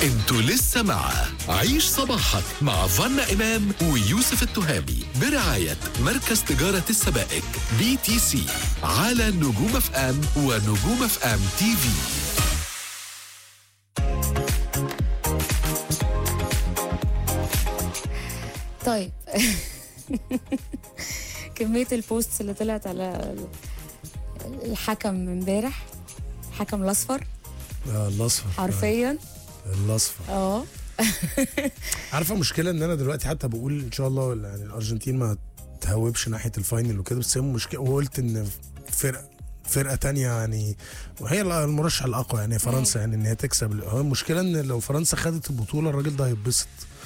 انتوا لسه مع عيش صباحك مع فانا إمام ويوسف التهامي برعاية مركز تجارة السبائك BTC على نجوم اف ام ونجوم اف ام تي في. طيب كمية البوستس اللي طلعت على الحكم امبارح، الحكم الأصفر الاصفر حرفيا الاصفر. عارفه المشكله ان انا دلوقتي حتى بقول ان شاء الله يعني الارجنتين ما تهوبش ناحيه الفاينل وكده، بس هي مشكله، وقلت ان فرقه تانية يعني، وهي المرشح الاقوى يعني فرنسا، يعني ان هي تكسب. هو المشكله ان لو فرنسا خدت البطوله الراجل ده هيتبسط.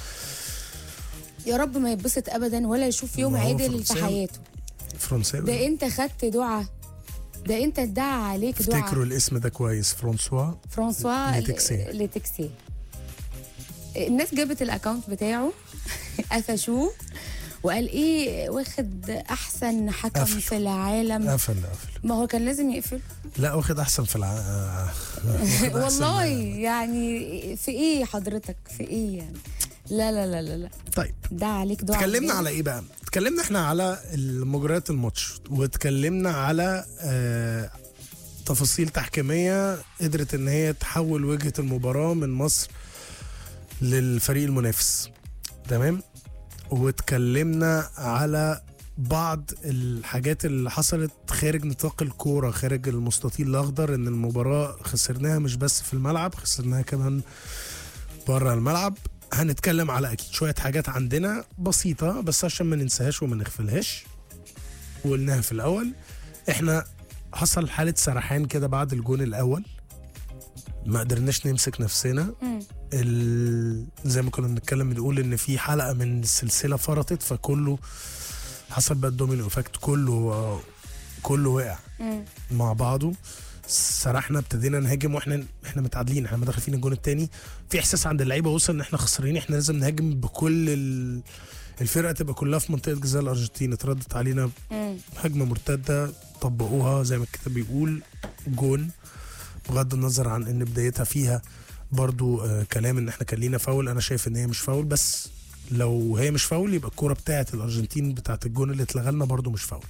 يا رب ما يتبسط ابدا ولا يشوف يوم عادل في حياته. فرنساوي ده انت خدت دعاء، ده انت ادعى عليك دعاء. افتكروا الاسم ده كويس، فرانسوا ليتكسي. الناس جابت الاكونت بتاعه قفشوه وقال ايه واخد احسن حكم في العالم. قفل ما هو كان لازم يقفل. لا واخد احسن في والله يعني في ايه حضرتك، في ايه يعني؟ لا لا لا لا لا. طيب ده عليك دعاء. اتكلمنا على ايه بقى؟ اتكلمنا احنا على مجريات الماتش، واتكلمنا على تفاصيل تحكيمية قدرت ان هي تحول وجهة المباراة من مصر للفريق المنافس، تمام. واتكلمنا على بعض الحاجات اللي حصلت خارج نطاق الكورة، خارج المستطيل الأخضر، ان المباراة خسرناها مش بس في الملعب، خسرناها كمان بره الملعب. هنتكلم على اكيد شوية حاجات عندنا بسيطة بس عشان ما ننساهاش وما نغفلهاش، وقلناها في الاول. احنا حصل حالة سرحان كده بعد الجون الاول، ما قدرناش نمسك نفسنا. زي ما كنا بنتكلم بنقول ان في حلقة من السلسلة فرطت، فكله حصل بقى الدومينو افكت، كله وقع مع بعضه. سرحنا، ابتدينا نهاجم واحنا متعادلين، احنا ما داخل فينا الجون الثاني. في احساس عند اللعيبه وصل ان احنا خسرانين، احنا لازم نهاجم بكل الفرقه تبقى كلها في منطقه جزاء الارجنتين. اتردت علينا هجمه مرتده طبقوها زي ما الكتاب بيقول جون، بغض النظر عن ان بدايتها فيها برضو كلام ان احنا كان لينا فاول. انا شايف ان هي مش فاول، بس لو هي مش فاول يبقى الكوره بتاعه الارجنتين بتاعه الجون اللي اتلغى لنا برضو مش فاول.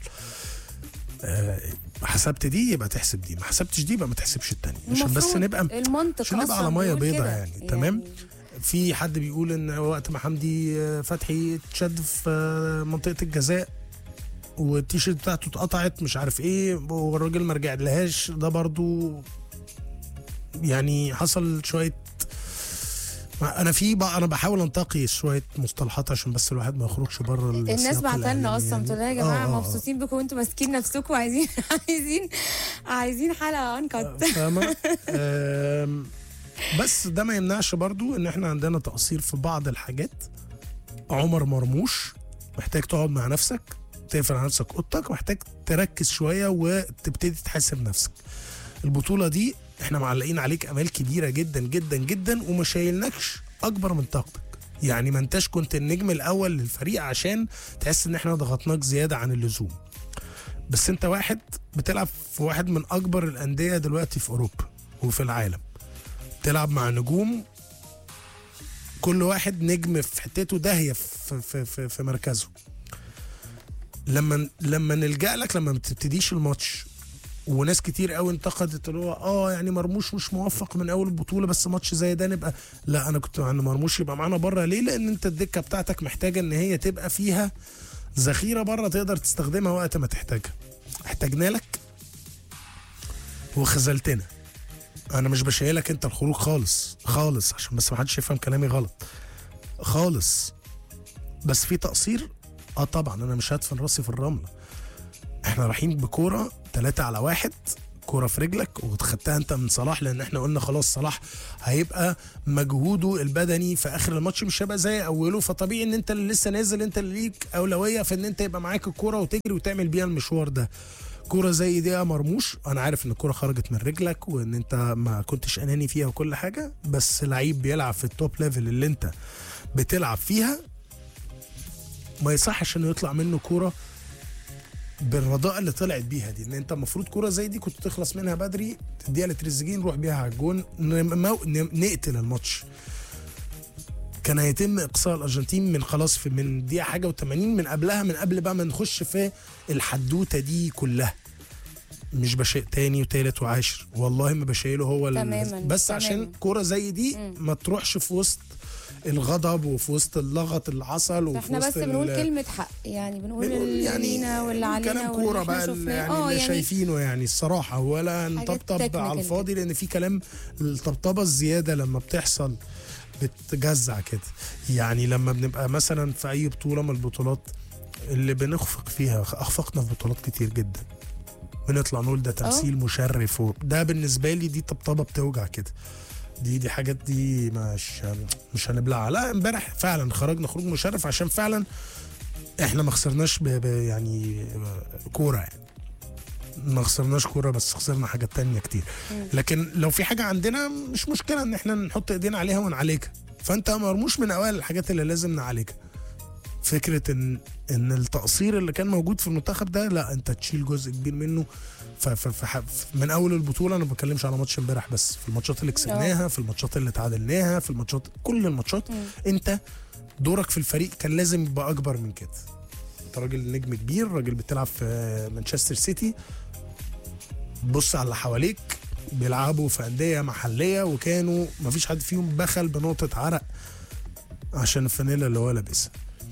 حسبت دي يبقى تحسب دي، ما حسبتش دي يبقى ما تحسبش التانية، عشان بس نبقى على ميه بيضاء يعني. تمام. في حد بيقول ان وقت ما حمدي فتحي اتشد في منطقه الجزاء والتيشيرت بتاعته اتقطعت مش عارف ايه والراجل ما رجع لهاش، ده برضو يعني حصل شويه. انا بحاول انتقي شويه مصطلحات عشان بس الواحد ما يخرجش بره الناس بعتلنا اصلا تقول يا جماعه مبسوطين بكم وانتوا ماسكين نفسكم عايزين حلقه انكت. فاهمه؟ بس ده ما يمنعش برضو ان احنا عندنا تقصير في بعض الحاجات. عمر مرموش محتاج تقعد مع نفسك، تقفل على نفسك اوضتك، محتاج تركز شويه وتبتدي تحاسب نفسك. البطوله دي احنا معلقين عليك امال كبيره جدا جدا جدا وما شايلناكش اكبر من طاقتك، يعني ما انتش كنت النجم الاول للفريق عشان تحس ان احنا ضغطناك زياده عن اللزوم. بس انت واحد بتلعب في واحد من اكبر الانديه دلوقتي في اوروبا وفي العالم، تلعب مع نجوم كل واحد نجم في حتته داهيه في مركزه. لما نلجأ لك لما ما بتبتديش الماتش، وناس كتير قوي انتقدت اللي هو يعني مرموش مش موفق من اول البطوله، بس ماتش زي ده نبقى لا. انا كنت مع ان مرموش يبقى معانا بره. ليه؟ لان انت الدكه بتاعتك محتاجه ان هي تبقى فيها ذخيره بره تقدر تستخدمها وقت ما تحتاجها. احتاجنا لك وخذلتنا. انا مش بشيلك انت الخروج خالص عشان بس ما حدش يفهم كلامي غلط خالص، بس في تقصير. طبعا انا مش هدفن راسي في الرمله. احنا رايحين بكوره 3-1، كوره في رجلك وخدتها انت من صلاح، لان احنا قلنا خلاص صلاح هيبقى مجهوده البدني في اخر الماتش مش هيبقى زي اوله، فطبيعي ان انت اللي لسه نازل انت اللي ليك اولويه في ان انت يبقى معاك الكوره وتجري وتعمل بيها المشوار ده. كوره زي دي يا مرموش، انا عارف ان الكوره خرجت من رجلك وان انت ما كنتش اناني فيها وكل حاجه، بس لعيب بيلعب في التوب ليفل اللي انت بتلعب فيها ما يصحش انه يطلع منه كوره بالرضاء اللي طلعت بيها دي، ان انت المفروض كرة زي دي كنت تخلص منها بدري، تديها لتريزيجيه نروح بيها على الجون نقتل الماتش. كان هيتم اقصاء الارجنتين من خلاص من دقيقه حاجه و80 من قبلها، من قبل بقى ما نخش في الحدوته دي كلها. مش بشيء تاني وتالت وعاشر، والله ما بشيله هو بس تماماً. عشان كوره زي دي ما تروحش في وسط الغضب وفي وسط اللغط اللي حصل. احنا بس بنقول كلمه حق، يعني بنقول اللي لينا واللي علينا كلام كوره بقى اللي شايفينه يعني الصراحه، ولا نطبطب على الفاضي، لان في كلام الطبطبه الزياده لما بتحصل بتجزع كده. يعني لما بنبقى مثلا في اي بطوله من البطولات اللي بنخفق فيها، اخفقنا في بطولات كتير جدا، بنطلع نقول ده تمثيل مشرف، ده بالنسبه لي دي طبطبه بتوجع كده. دي حاجات دي مش هنبلعها. لا امبارح فعلا خرجنا خروج مشرف، عشان فعلا احنا ما خسرناش يعني كوره، يعني ما خسرناش كوره بس خسرنا حاجات تانية كتير. لكن لو في حاجه عندنا مش مشكله ان احنا نحط ايدينا عليها ونعالجها، فانت مرموش من اوائل الحاجات اللي لازم نعالجها. فكره ان التقصير اللي كان موجود في المنتخب ده، لا انت تشيل جزء كبير منه. من اول البطوله، انا ما بتكلمش على ماتش امبارح بس، في الماتشات اللي كسبناها، في الماتشات اللي تعادلناها، في الماتشات، كل الماتشات انت دورك في الفريق كان لازم يبقى اكبر من كده. انت راجل نجم كبير، راجل بتلعب في مانشستر سيتي، بص على اللي حواليك بيلعبوا في انديه محليه، وكانوا ما فيش حد فيهم بخل بنقطه عرق عشان الفانيلا اللي هو لابسها.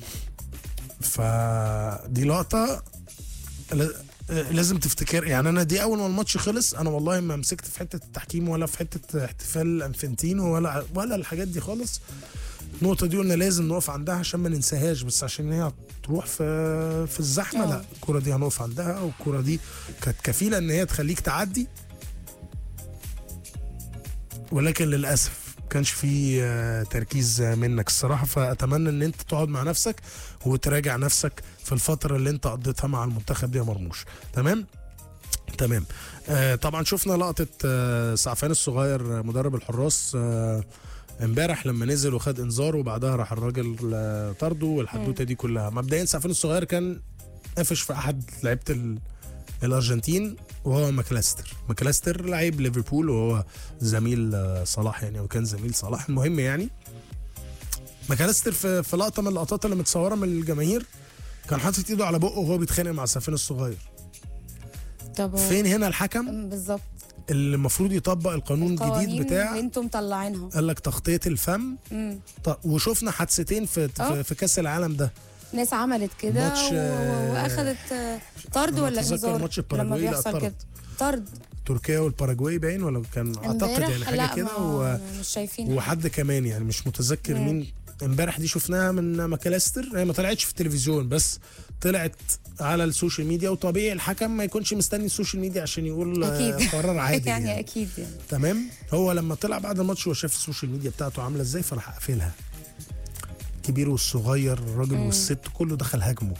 فدي لقطه لازم تفتكر. يعني انا دي اول ما الماتش خلص، انا والله ما مسكت في حته التحكيم ولا في حته احتفال انفنتينو ولا الحاجات دي خالص. النقطه دي قلنا لازم نقف عندها عشان ما ننساهاش، بس عشان هي تروح في الزحمه لا، الكره دي هنقف عندها، والكره دي كانت كفيله ان هي تخليك تعدي. ولكن للاسف كانش في تركيز منك الصراحه. فاتمنى ان انت تقعد مع نفسك وتراجع نفسك في الفتره اللي انت قضيتها مع المنتخب دي يا مرموش. تمام. طبعا شفنا لقطه سعفان الصغير مدرب الحراس امبارح لما نزل وخد انذار، وبعدها راح الراجل طرده، والحدوته دي كلها. مبدئيا سعفان الصغير كان قافش في احد لعيبه الارجنتين، وهو ماكلاستر لعيب ليفربول، وهو زميل صلاح يعني، وكان زميل صلاح. المهم يعني ماكلاستر في لقطه من اللقطات اللي متصوره من الجماهير كان حاطط ايده على بقه وهو بيتخانق مع سعفان الصغير. طب فين هنا الحكم بالظبط اللي المفروض يطبق القانون الجديد بتاع اللي انتم مطلعينها؟ قال لك تغطيه الفم. وشفنا حادثتين في كاس العالم ده، ناس عملت كده واخدت طرد ولا انذار؟ ماتش الباراجواي لا طرد تركيا والباراجواي باين، ولا كان اعتقد يعني حاجه كده، مش شايفين وحد كمان يعني مش متذكر مين. امبارح دي شفناها من ماكلاستر، هي ما طلعتش في التلفزيون بس طلعت على السوشيال ميديا، وطبيعي الحكم ما يكونش مستني السوشيال ميديا عشان يقول قرار عادي يعني اكيد يعني. تمام. هو لما طلع بعد الماتش وشاف السوشيال ميديا بتاعته عامله ازاي، فراح قافلها. الكبير والصغير، الراجل والست، كله دخل هاجمه.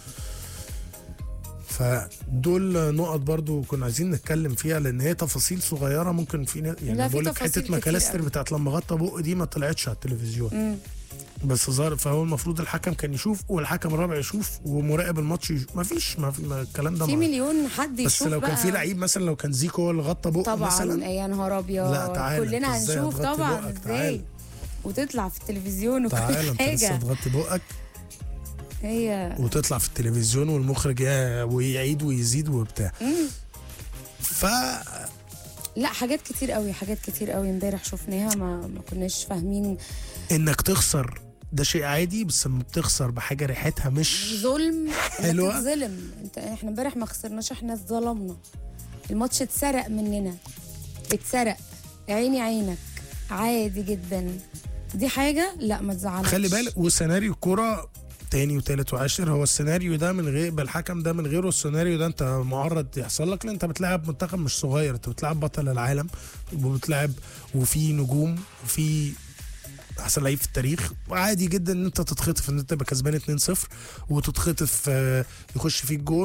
فدول نقط برضو كنا عايزين نتكلم فيها، لان هي تفاصيل صغيره ممكن في يعني بقول لك حته ماكلاستر بتاعت لما غطى بقه دي ما طلعتش على التلفزيون. بس ظهر، فهو المفروض الحكم كان يشوف، والحكم الرابع يشوف، ومراقب الماتش يشوف. ما فيش الكلام ده في مليون حد يشوف. بس لو كان في لعيب مثلا، لو كان زيكو هو اللي غطى بقه طبعا مثلا، يا نهار ابيض، لا تعالى كلنا هنشوف طبعا ازاي وتطلع في التلفزيون وكل حاجه. تعالى انت لسه تغطي بقك هي وتطلع في التلفزيون، والمخرج ويعيد ويزيد وبتاع. لا حاجات كتير قوي امبارح شفناها ما كناش فاهمين. انك تخسر ده شيء عادي، بس لما بتخسر بحاجه ريحتها مش ظلم، حلوه. ظلم احنا امبارح ما خسرناش، احنا اتظلمنا. الماتش اتسرق مننا، اتسرق، عينك عادي جدا. دي حاجه لا ما تزعلش. خلي بالك، وسيناريو الكوره تاني وتالت وعاشر، هو السيناريو ده من غير بالحكم ده، من غيره السيناريو ده انت معرض يحصل لك، لان انت بتلعب منتخب مش صغير، انت بتلعب بطل العالم، وبتلعب وفي نجوم وفي احسن لعيب في التاريخ. وعادي جدا ان انت تتخطف، ان انت تبقى كسبان 2-0 وتتخطف يخش فيك جول